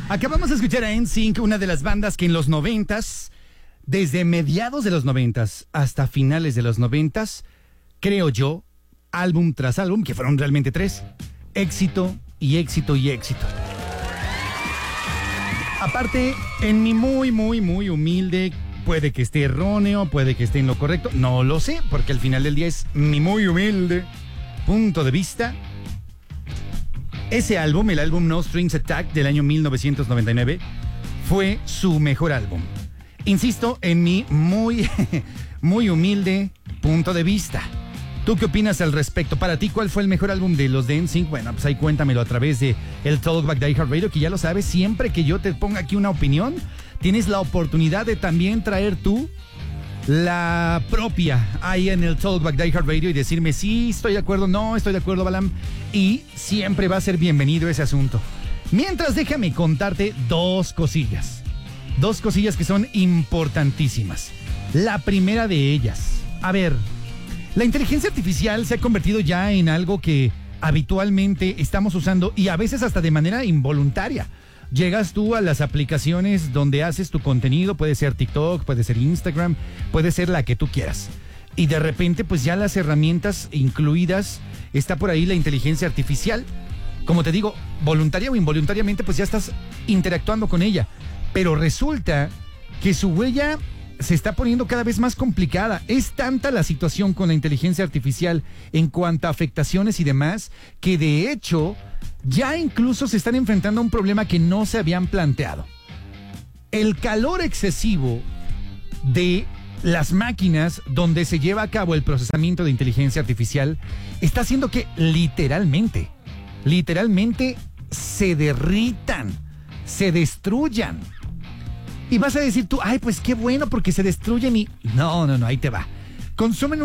Acabamos de escuchar a NSYNC, una de las bandas que en los 90s, desde mediados de los 90s hasta finales de los 90s, creo yo, álbum tras álbum, que fueron realmente 3, éxito y éxito y éxito. Aparte, en mi muy humilde, puede que esté erróneo, puede que esté en lo correcto, no lo sé, porque al final del día es mi muy humilde punto de vista. Ese álbum, el álbum No Strings Attacked del año 1999, fue su mejor álbum. Insisto, en mi muy humilde punto de vista. ¿Tú qué opinas al respecto? Para ti, ¿cuál fue el mejor álbum de los de NSYNC? Bueno, pues ahí cuéntamelo a través de el Talkback de iHeartRadio, que ya lo sabes, siempre que yo te ponga aquí una opinión, tienes la oportunidad de también traer tú la propia ahí en el Talkback de iHeartRadio y decirme sí, estoy de acuerdo, no, estoy de acuerdo, Balam, y siempre va a ser bienvenido ese asunto. Mientras, déjame contarte dos cosillas que son importantísimas. La primera de ellas, a ver, la inteligencia artificial se ha convertido ya en algo que habitualmente estamos usando y a veces hasta de manera involuntaria. Llegas tú a las aplicaciones donde haces tu contenido, puede ser TikTok, puede ser Instagram, puede ser la que tú quieras. Y de repente, pues ya las herramientas incluidas, está por ahí la inteligencia artificial. Como te digo, voluntaria o involuntariamente, pues ya estás interactuando con ella. Pero resulta que su huella se está poniendo cada vez más complicada. Es tanta la situación con la inteligencia artificial en cuanto a afectaciones y demás, que de hecho ya incluso se están enfrentando a un problema que no se habían planteado. El calor excesivo de las máquinas donde se lleva a cabo el procesamiento de inteligencia artificial está haciendo que literalmente se derritan, se destruyan. Y vas a decir tú, ay, pues qué bueno porque se destruyen y... No, ahí te va. Consumen